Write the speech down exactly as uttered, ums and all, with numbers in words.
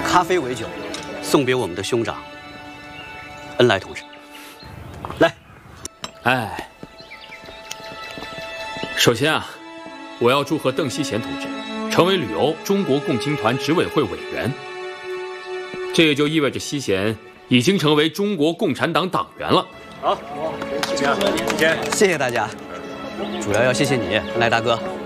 咖啡为酒，送别我们的兄长恩来同志。来， 哎，首先啊，我要祝贺邓锡贤同志成为旅游中国共青团执委会委员，这也就意味着锡贤已经成为中国共产党党员了。 好，谢谢大家，主要要谢谢你，恩来大哥。